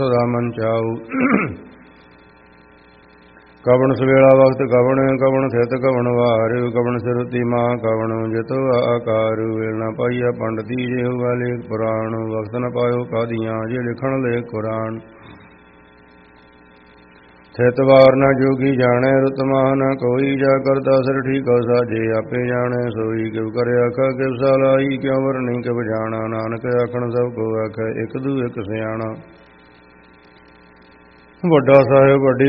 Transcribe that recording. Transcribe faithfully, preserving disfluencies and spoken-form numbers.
ਸਦਾ ਮਨ ਚਾਉ। ਕਵਣ ਸਵੇਲਾ ਵਕਤ ਕਵਣ ਕਵਣ ਥਿਤ ਕਵਣ ਵਾਰ ਕਵਣ ਸਿਰਤੀ ਮਾਂ ਕਵਣ ਜਿਤੁ ਆਕਾਰ ਵੇਲ ਨਾ ਪਾਈਆ ਪੰਡਤੀ ਜੇ ਵਾਲੇ ਪੁਰਾਣ ਵਕਤ ਨ ਪਾਇਓ ਕਾਦੀਆਂ ਜੇ ਲਿਖਣ ਲੈ ਕੁਰਾਨ। ਥਿਤ ਵਾਰ ਨ ਜੋਗੀ ਜਾਣੈ ਰੁਤ ਮਾਹ ਨ ਕੋਈ ਜਾ ਕਰਤਾ ਸਿਰ ਠੀਕ ਸਾਜੇ ਆਪੇ ਜਾਣੈ ਸੋਈ ਕਿਵ ਕਰਿ ਆਖਾ ਕਿਵ ਸਲਾਈ ਕਿਉ ਵਰਣੀ ਕਿਵ ਜਾਣਾ ਨਾਨਕ ਆਖਣ ਸਭ ਕੋ ਆਖੈ ਇੱਕ ਦੂ ਇੱਕ ਸਿਆਣਾ। ਵੱਡਾ ਸਾਹਿਬ ਵੱਡੀ